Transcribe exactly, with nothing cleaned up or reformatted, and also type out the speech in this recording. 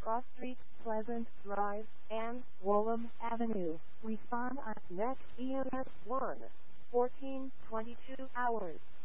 Cross Street, Pleasant Drive, and Woolham Avenue. Respond at next E M S one fourteen twenty-two hours.